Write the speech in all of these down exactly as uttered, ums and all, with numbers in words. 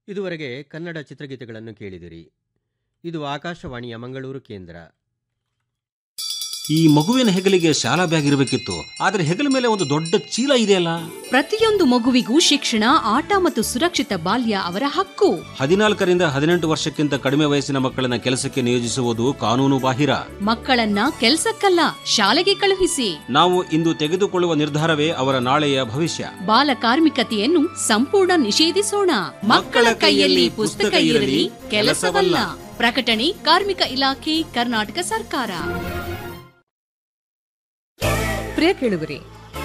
ಇದುವರೆಗೆ ಕನ್ನಡ ಚಿತ್ರಗೀತೆಗಳನ್ನು ಕೇಳಿದಿರಿ. ಇದು ಆಕಾಶವಾಣಿಯ ಮಂಗಳೂರು ಕೇಂದ್ರ. ಈ ಮಗುವಿನ ಹೆಗಲಿಗೆ ಶಾಲಾ ಬ್ಯಾಗ್ ಇರಬೇಕಿತ್ತು, ಆದ್ರೆ ಹೆಗಲ ಮೇಲೆ ಒಂದು ದೊಡ್ಡ ಚೀಲ ಇದೆಯಲ್ಲ. ಪ್ರತಿಯೊಂದು ಮಗುವಿಗೂ ಶಿಕ್ಷಣ, ಆಟ ಮತ್ತು ಸುರಕ್ಷಿತ ಬಾಲ್ಯ ಅವರ ಹಕ್ಕು. ಹದಿನಾಲ್ಕರಿಂದ ಹದಿನೆಂಟು ವರ್ಷಕ್ಕಿಂತ ಕಡಿಮೆ ವಯಸ್ಸಿನ ಮಕ್ಕಳನ್ನ ಕೆಲಸಕ್ಕೆ ನಿಯೋಜಿಸುವುದು ಕಾನೂನು ಬಾಹಿರ. ಮಕ್ಕಳನ್ನ ಕೆಲಸಕ್ಕಲ್ಲ, ಶಾಲೆಗೆ ಕಳುಹಿಸಿ. ನಾವು ಇಂದು ತೆಗೆದುಕೊಳ್ಳುವ ನಿರ್ಧಾರವೇ ಅವರ ನಾಳೆಯ ಭವಿಷ್ಯ. ಬಾಲ ಕಾರ್ಮಿಕತೆಯನ್ನು ಸಂಪೂರ್ಣ ನಿಷೇಧಿಸೋಣ. ಮಕ್ಕಳ ಕೈಯಲ್ಲಿ ಪುಸ್ತಕ ಇರಲಿ, ಕೆಲಸವಲ್ಲ. ಪ್ರಕಟಣೆ ಕಾರ್ಮಿಕ ಇಲಾಖೆ, ಕರ್ನಾಟಕ ಸರ್ಕಾರ. ಪ್ರಿಯ ಕೇಳುಗರೆ,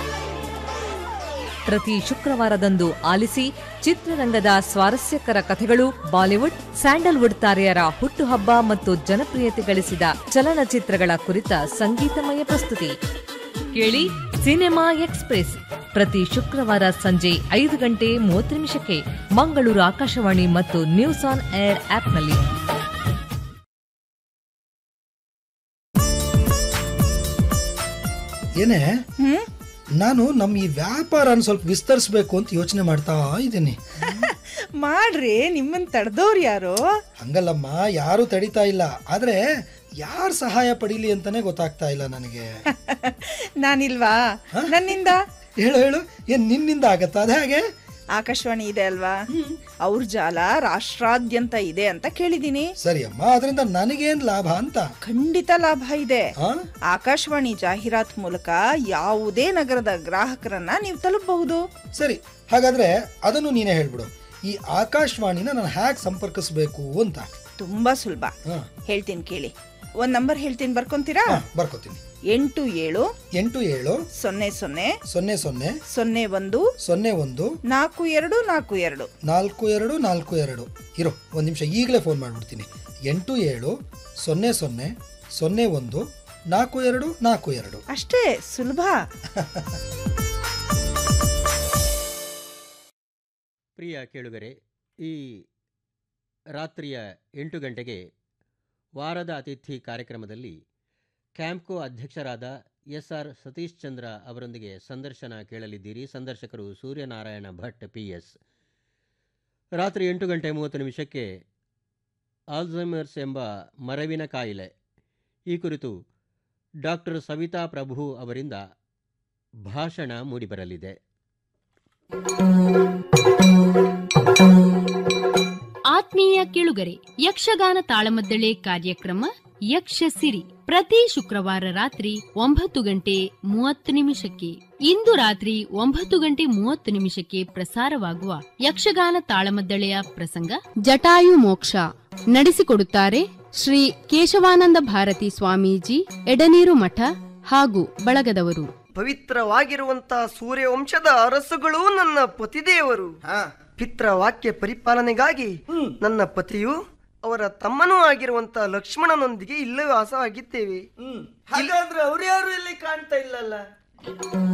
ಪ್ರತಿ ಶುಕ್ರವಾರದಂದು ಆಲಿಸಿ ಚಿತ್ರರಂಗದ ಸ್ವಾರಸ್ಯಕರ ಕಥೆಗಳು, ಬಾಲಿವುಡ್, ಸ್ಯಾಂಡಲ್ವುಡ್ ತಾರೆಯರ ಹುಟ್ಟುಹಬ್ಬ ಮತ್ತು ಜನಪ್ರಿಯತೆ ಗಳಿಸಿದ ಚಲನಚಿತ್ರಗಳ ಕುರಿತ ಸಂಗೀತಮಯ ಪ್ರಸ್ತುತಿ ಕೇಳಿ ಸಿನಿಮಾ ಎಕ್ಸ್‌ಪ್ರೆಸ್. ಪ್ರತಿ ಶುಕ್ರವಾರ ಸಂಜೆ ಐದು ಗಂಟೆ ಮೂವತ್ತು ನಿಮಿಷಕ್ಕೆ ಮಂಗಳೂರು ಆಕಾಶವಾಣಿ ಮತ್ತು ನ್ಯೂಸ್ ಆನ್ ಏರ್ ಆಪ್ನಲ್ಲಿ. ಏನೇ, ನಾನು ನಮ್ಮ ಈ ವ್ಯಾಪಾರನ ಸ್ವಲ್ಪ ವಿಸ್ತರಿಸಬೇಕು ಅಂತ ಯೋಚನೆ ಮಾಡ್ತಾ ಇದ್ದೀನಿ. ಮಾಡ್ರಿ, ನಿಮ್ಮನ್ ತಡೆದವ್ರು ಯಾರು? ಹಂಗಲ್ಲಮ್ಮ, ಯಾರು ತಡಿತಾ ಇಲ್ಲ. ಆದ್ರೆ ಯಾರ್ ಸಹಾಯ ಪಡೀಲಿ ಅಂತಾನೆ ಗೊತ್ತಾಗ್ತಾ ಇಲ್ಲ ನನಗೆ. ನಾನಿಲ್ವಾ? ನನ್ನಿಂದ ಹೇಳು ಹೇಳು, ಏನ್ ನಿನ್ನಿಂದ ಆಗತ್ತಾ? ಅದ ಹಾಗೆ ಆಕಾಶವಾಣಿ ಇದೆ ಅಲ್ವಾ, ಅವ್ರ ಜಾಲ ರಾಷ್ಟ್ರಾದ್ಯಂತ ಇದೆ ಅಂತ ಕೇಳಿದೀನಿ. ಸರಿ ಅಮ್ಮ, ಅದರಿಂದ ನನಗೇನ್ ಲಾಭ ಅಂತ? ಖಂಡಿತ ಲಾಭ ಇದೆ. ಆಕಾಶವಾಣಿ ಜಾಹೀರಾತ್ ಮೂಲಕ ಯಾವುದೇ ನಗರದ ಗ್ರಾಹಕರನ್ನ ನೀವು ತಲುಪಬಹುದು. ಸರಿ, ಹಾಗಾದ್ರೆ ಅದನ್ನು ನೀನೇ ಹೇಳ್ಬಿಡು. ಈ ಆಕಾಶವಾಣಿನ ನಾನು ಹ್ಯಾಕ್ ಸಂಪರ್ಕಿಸಬೇಕು ಅಂತ? ತುಂಬಾ ಸುಲಭ, ಹೇಳ್ತೀನಿ ಕೇಳಿ. ಒಂದ್ ನಂಬರ್ ಹೇಳ್ತೀನಿ, ಬರ್ಕೊಂತೀರಾ? ಬರ್ಕೋತೀನಿ. ಎಂಟು ಏಳು ಎಂಟು ಏಳು ಸೊನ್ನೆ ಸೊನ್ನೆ ಸೊನ್ನೆ ಸೊನ್ನೆ ಸೊನ್ನೆ ಒಂದು ಸೊನ್ನೆ ಒಂದು ನಾಲ್ಕು ಎರಡು ನಾಲ್ಕು ಎರಡು ನಾಲ್ಕು ಎರಡು ನಾಲ್ಕು ಎರಡು. ಇರೋ ಒಂದ್ ನಿಮಿಷ, ಈಗಲೇ ಫೋನ್ ಮಾಡ್ಬಿಡ್ತೀನಿ. ಎಂಟು ಏಳು ಸೊನ್ನೆ ಸೊನ್ನೆ ಸೊನ್ನೆ ಒಂದು ನಾಲ್ಕು ಎರಡು ನಾಲ್ಕು ಎರಡು. ಅಷ್ಟೇ ಸುಲಭ. ಪ್ರಿಯ ಕೇಳುಗರೆ, ಈ ರಾತ್ರಿಯ ಎಂಟು ಗಂಟೆಗೆ ವಾರದ ಅತಿಥಿ ಕಾರ್ಯಕ್ರಮದಲ್ಲಿ ಕ್ಯಾಂಪ್ಕೋ ಅಧ್ಯಕ್ಷರಾದ ಎಸ್ ಆರ್ ಸತೀಶ್ ಚಂದ್ರ ಅವರೊಂದಿಗೆ ಸಂದರ್ಶನ ಕೇಳಲಿದ್ದೀರಿ. ಸಂದರ್ಶಕರು ಸೂರ್ಯನಾರಾಯಣ ಭಟ್ ಪಿ ಎಸ್. ರಾತ್ರಿ ಎಂಟು ಗಂಟೆ ಮೂವತ್ತು ನಿಮಿಷಕ್ಕೆ ಆಲ್ಝೈಮರ್ಸ್ ಎಂಬ ಮರವಿನ ಕಾಯಿಲೆ, ಈ ಕುರಿತು ಡಾಕ್ಟರ್ ಸವಿತಾ ಪ್ರಭು ಅವರಿಂದ ಭಾಷಣ ಮೂಡಿಬರಲಿದೆ. ಆತ್ಮೀಯ ಕೇಳುಗರೆ, ಯಕ್ಷಗಾನ ತಾಳಮದ್ದಳೆ ಕಾರ್ಯಕ್ರಮ ಯಕ್ಷಸಿರಿ ಪ್ರತಿ ಶುಕ್ರವಾರ ರಾತ್ರಿ ಒಂಬತ್ತು ಗಂಟೆ ಮೂವತ್ತು ನಿಮಿಷಕ್ಕೆ. ಇಂದು ರಾತ್ರಿ ಒಂಬತ್ತು ಗಂಟೆ ಮೂವತ್ತು ನಿಮಿಷಕ್ಕೆ ಪ್ರಸಾರವಾಗುವ ಯಕ್ಷಗಾನ ತಾಳಮದ್ದಳೆಯ ಪ್ರಸಂಗ ಜಟಾಯು ಮೋಕ್ಷ. ನಡೆಸಿಕೊಡುತ್ತಾರೆ ಶ್ರೀ ಕೇಶವಾನಂದ ಭಾರತಿ ಸ್ವಾಮೀಜಿ, ಎಡನೀರು ಮಠ ಹಾಗೂ ಬಳಗದವರು. ಪವಿತ್ರವಾಗಿರುವಂತಹ ಸೂರ್ಯವಂಶದ ಅರಸುಗಳು ನನ್ನ ಪತಿದೇವರು. ಪಿತ್ರ ವಾಕ್ಯ ಪರಿಪಾಲನೆಗಾಗಿ ನನ್ನ ಪತಿಯು ಅವರ ತಮ್ಮನೂ ಆಗಿರುವಂತಹ ಲಕ್ಷ್ಮಣನೊಂದಿಗೆ ಇಲ್ಲೇ ವಾಸವಾಗಿದ್ದೇವೆ. ಹಾಗಾದ್ರೆ ಅವ್ರು ಯಾರು ಇಲ್ಲಿ ಕಾಣ್ತಾ ಇಲ್ಲಲ್ಲ?